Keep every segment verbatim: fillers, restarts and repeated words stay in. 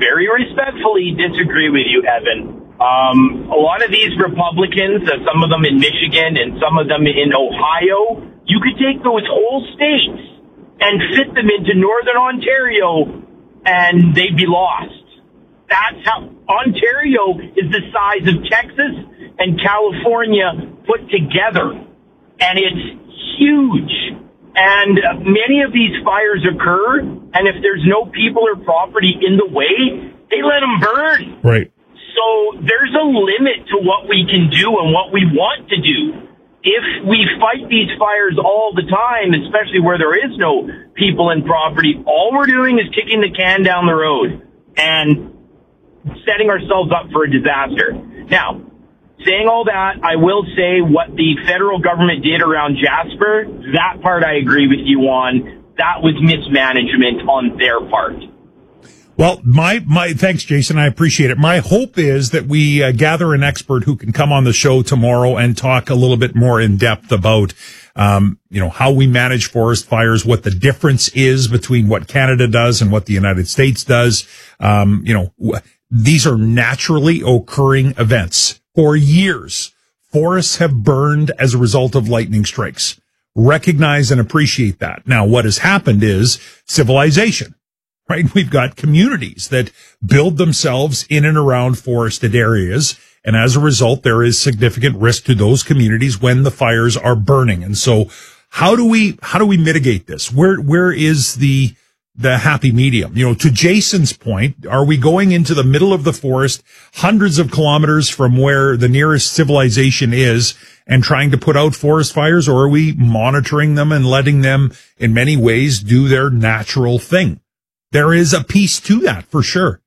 very respectfully disagree with you, Evan. Um, a lot of these Republicans, uh, some of them in Michigan and some of them in Ohio, you could take those whole states and fit them into Northern Ontario and they'd be lost. That's how Ontario is the size of Texas and California put together. And it's huge. And uh, many of these fires occur, and if there's no people or property in the way, they let them burn. Right. So there's a limit to what we can do and what we want to do. If we fight these fires all the time, especially where there is no people and property, all we're doing is kicking the can down the road and setting ourselves up for a disaster. Now, saying all that, I will say what the federal government did around Jasper, that part I agree with you on. That was mismanagement on their part. Well, my, my, thanks, Jason. I appreciate it. My hope is that we uh, gather an expert who can come on the show tomorrow and talk a little bit more in depth about, um, you know, how we manage forest fires, what the difference is between what Canada does and what the United States does. Um, you know, w- these are naturally occurring events. For years, forests have burned as a result of lightning strikes. Recognize and appreciate that. Now, what has happened is civilization. Right? We've got communities that build themselves in and around forested areas. And as a result, there is significant risk to those communities when the fires are burning. And so how do we, how do we mitigate this? Where, where is the, the happy medium? You know, to Jason's point, are we going into the middle of the forest, hundreds of kilometers from where the nearest civilization is, and trying to put out forest fires? Or are we monitoring them and letting them in many ways do their natural thing? There is a piece to that for sure.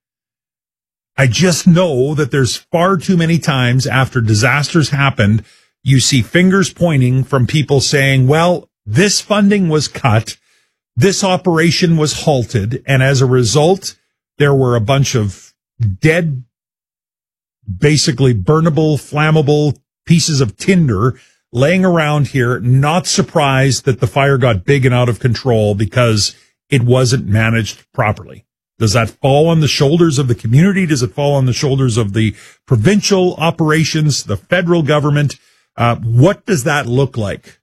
I just know that there's far too many times after disasters happened, you see fingers pointing from people saying, well, this funding was cut, this operation was halted, and as a result, there were a bunch of dead, basically burnable, flammable pieces of tinder laying around here, not surprised that the fire got big and out of control because it wasn't managed properly. Does that fall on the shoulders of the community? Does it fall on the shoulders of the provincial operations, the federal government? Uh, what does that look like?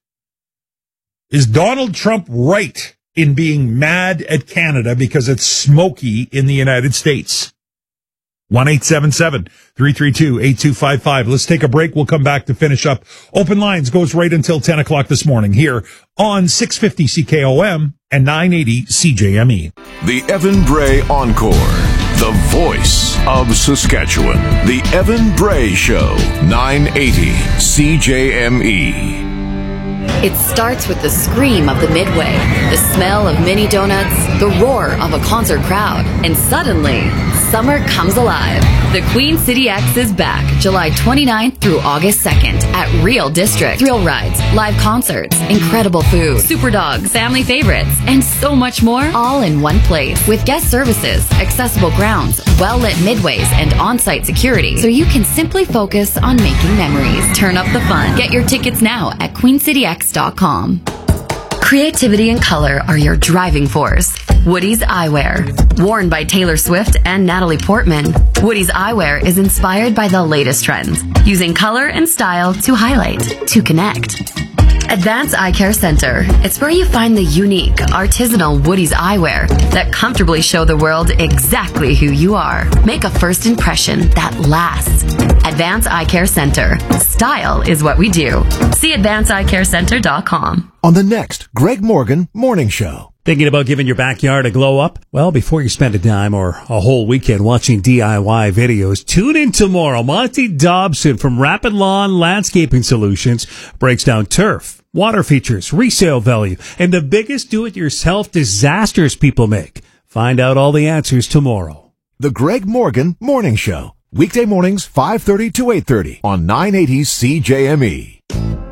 Is Donald Trump right in being mad at Canada because it's smoky in the United States? one eight seven seven, three three two, eight two five five. Let's take a break. We'll come back to finish up. Open Lines goes right until ten o'clock this morning here on six fifty C K O M and nine eighty C J M E. The Evan Bray Encore, the voice of Saskatchewan. The Evan Bray Show, nine eighty C J M E. It starts with the scream of the Midway, the smell of mini donuts, the roar of a concert crowd, and suddenly, summer comes alive. The Queen City X is back July twenty-ninth through August second at Real District. Thrill rides, live concerts, incredible food, super dogs, family favorites, and so much more, all in one place. With guest services, accessible grounds, well-lit midways, and on-site security, so you can simply focus on making memories. Turn up the fun. Get your tickets now at queen city x dot com. Creativity and color are your driving force. Woody's Eyewear. Worn by Taylor Swift and Natalie Portman, Woody's Eyewear is inspired by the latest trends, using color and style to highlight, to connect. Advanced Eye Care Center. It's where you find the unique, artisanal Woody's eyewear that comfortably show the world exactly who you are. Make a first impression that lasts. Advanced Eye Care Center. Style is what we do. See advanced eye care center dot com. On the next Greg Morgan Morning Show. Thinking about giving your backyard a glow up? Well, before you spend a dime or a whole weekend watching D I Y videos, tune in tomorrow. Monty Dobson from Rapid Lawn Landscaping Solutions breaks down turf, water features, resale value, and the biggest do-it-yourself disasters people make. Find out all the answers tomorrow. The Greg Morgan Morning Show. Weekday mornings, five thirty to eight thirty on nine eighty C J M E.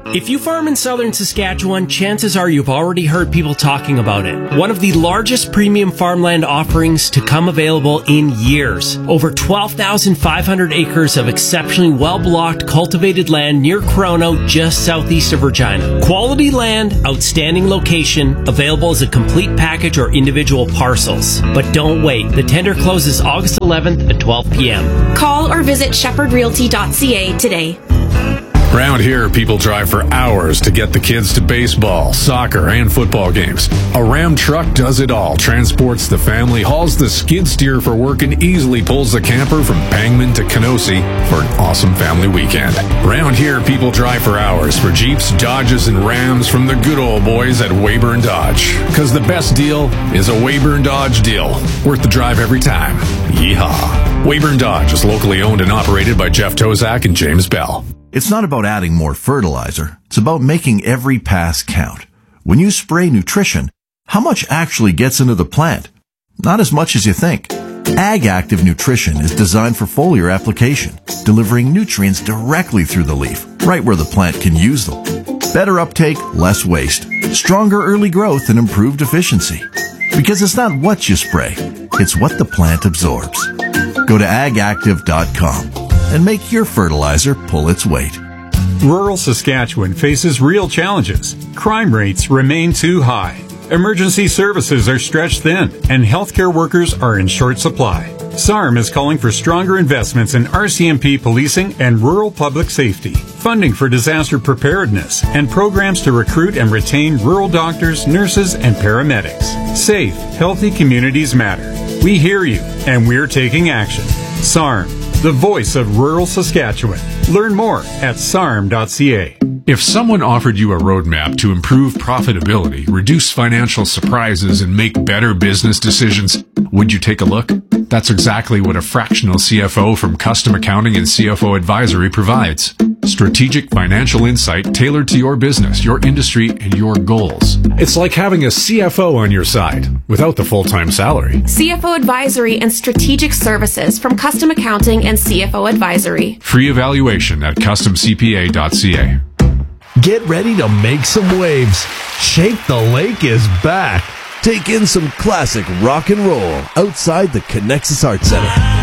If you farm in southern Saskatchewan, chances are you've already heard people talking about it. One of the largest premium farmland offerings to come available in years. Over twelve thousand five hundred acres of exceptionally well-blocked cultivated land near Corono, just southeast of Regina. Quality land, outstanding location, available as a complete package or individual parcels. But don't wait. The tender closes August eleventh at twelve p.m. Call or visit shepherd realty dot c a today. Around here, people drive for hours to get the kids to baseball, soccer, and football games. A Ram truck does it all, transports the family, hauls the skid steer for work, and easily pulls the camper from Pangman to Kenosi for an awesome family weekend. Around here, people drive for hours for Jeeps, Dodges, and Rams from the good old boys at Weyburn Dodge. Because the best deal is a Weyburn Dodge deal. Worth the drive every time. Yeehaw. Weyburn Dodge is locally owned and operated by Jeff Tozak and James Bell. It's not about adding more fertilizer. It's about making every pass count. When you spray nutrition, how much actually gets into the plant? Not as much as you think. Ag Active Nutrition is designed for foliar application, delivering nutrients directly through the leaf, right where the plant can use them. Better uptake, less waste, stronger early growth, and improved efficiency. Because it's not what you spray, it's what the plant absorbs. Go to ag active dot com and make your fertilizer pull its weight. Rural Saskatchewan faces real challenges. Crime rates remain too high. Emergency services are stretched thin, and healthcare workers are in short supply. S A R M is calling for stronger investments in R C M P policing and rural public safety, funding for disaster preparedness, and programs to recruit and retain rural doctors, nurses, and paramedics. Safe, healthy communities matter. We hear you, and we're taking action. S A R M, the voice of rural Saskatchewan. Learn more at s a r m dot c a. If someone offered you a roadmap to improve profitability, reduce financial surprises, and make better business decisions, would you take a look? That's exactly what a fractional C F O from Custom Accounting and C F O Advisory provides. Strategic financial insight tailored to your business, your industry, and your goals. It's like having a C F O on your side without the full-time salary. C F O Advisory and Strategic Services from Custom Accounting and C F O Advisory. Free evaluation at custom c p a dot c a. Get ready to make some waves. Shake the Lake is back. Take in some classic rock and roll outside the Connexus Arts Center.